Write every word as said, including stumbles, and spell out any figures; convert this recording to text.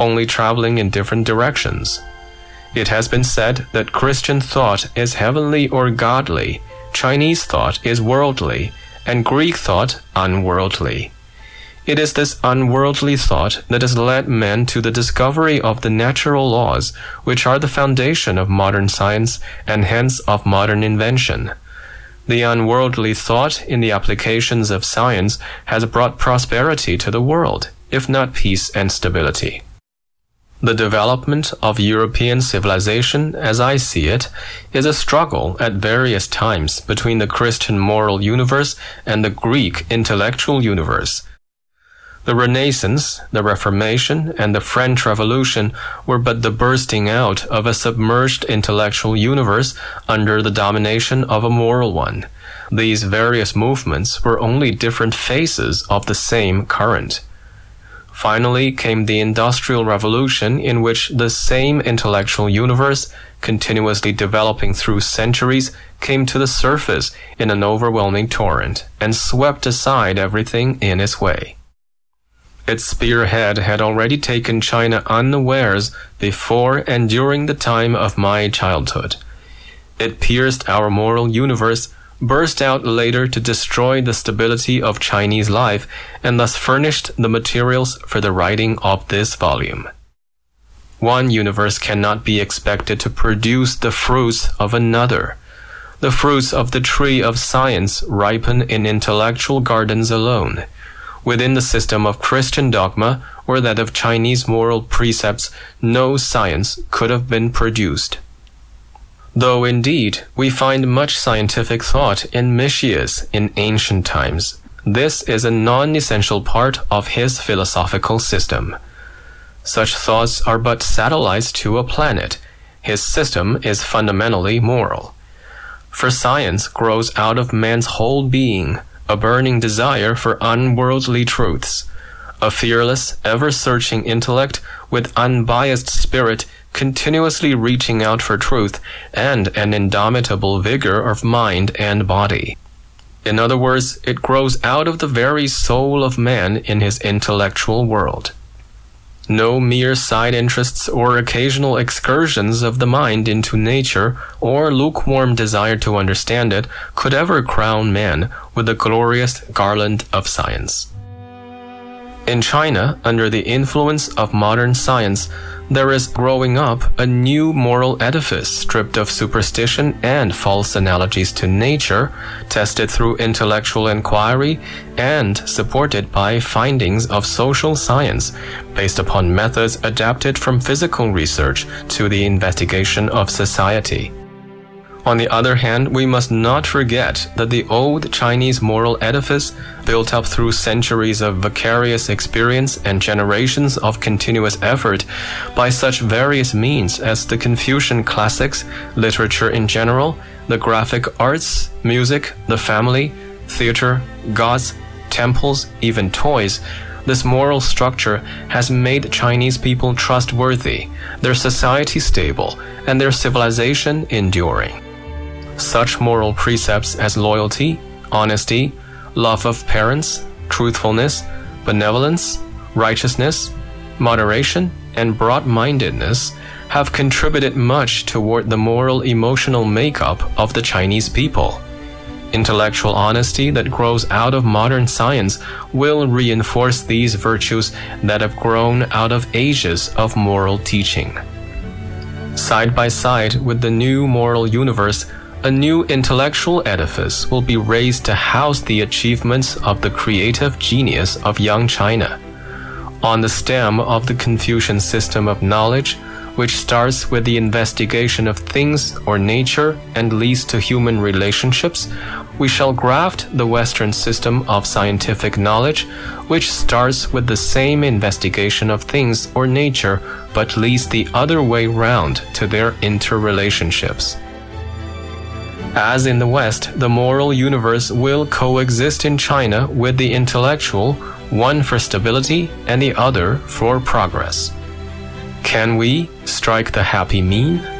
only traveling in different directions. It has been said that Christian thought is heavenly or godly, Chinese thought is worldly, and Greek thought unworldly. It is this unworldly thought that has led men to the discovery of the natural laws, which are the foundation of modern science and hence of modern invention. The unworldly thought in the applications of science has brought prosperity to the world, if not peace and stability. The development of European civilization, as I see it, is a struggle at various times between the Christian moral universe and the Greek intellectual universe. The Renaissance, the Reformation, and the French Revolution were but the bursting out of a submerged intellectual universe under the domination of a moral one. These various movements were only different phases of the same current. Finally came the Industrial Revolution, in which the same intellectual universe, continuously developing through centuries, came to the surface in an overwhelming torrent and swept aside everything in its way. Its spearhead had already taken China unawares before and during the time of my childhood. It pierced our moral universe, burst out later to destroy the stability of Chinese life, and thus furnished the materials for the writing of this volume. One universe cannot be expected to produce the fruits of another. The fruits of the tree of science ripen in intellectual gardens alone. Within the system of Christian dogma or that of Chinese moral precepts, no science could have been produced. Though indeed we find much scientific thought in Mischius in ancient times, this is a non-essential part of his philosophical system. Such thoughts are but satellites to a planet. His system is fundamentally moral. For science grows out of man's whole being, a burning desire for unworldly truths, a fearless, ever-searching intellect with unbiased spirit continuously reaching out for truth, and an indomitable vigor of mind and body. In other words, it grows out of the very soul of man in his intellectual world. No mere side interests or occasional excursions of the mind into nature or lukewarm desire to understand it could ever crown man with the glorious garland of science. In China, under the influence of modern science, there is growing up a new moral edifice stripped of superstition and false analogies to nature, tested through intellectual inquiry, and supported by findings of social science, based upon methods adapted from physical research to the investigation of society. On the other hand, we must not forget that the old Chinese moral edifice, built up through centuries of vicarious experience and generations of continuous effort by such various means as the Confucian classics, literature in general, the graphic arts, music, the family, theater, gods, temples, even toys, this moral structure has made Chinese people trustworthy, their society stable, and their civilization enduring. Such moral precepts as loyalty, honesty, love of parents, truthfulness, benevolence, righteousness, moderation, and broad-mindedness have contributed much toward the moral emotional makeup of the Chinese people. Intellectual honesty that grows out of modern science will reinforce these virtues that have grown out of ages of moral teaching. Side by side with the new moral universe, a new intellectual edifice will be raised to house the achievements of the creative genius of young China. On the stem of the Confucian system of knowledge, which starts with the investigation of things or nature and leads to human relationships, we shall graft the Western system of scientific knowledge, which starts with the same investigation of things or nature but leads the other way round to their interrelationships. As in the West, the moral universe will coexist in China with the intellectual, one for stability and the other for progress. Can we strike the happy mean?